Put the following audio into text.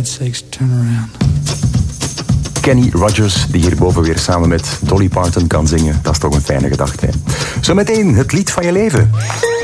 God's sakes, turn around. Kenny Rogers, die hierboven weer samen met Dolly Parton kan zingen. Dat is toch een fijne gedachte, hè? Zometeen het lied van je leven.